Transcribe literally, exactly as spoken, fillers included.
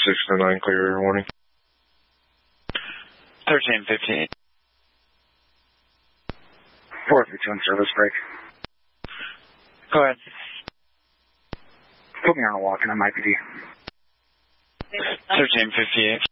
six to nine, clear warning. thirteen fifty-eight. four three two on service break. Go ahead. Put me on a walk-in on I P D. thirteen fifty-eight.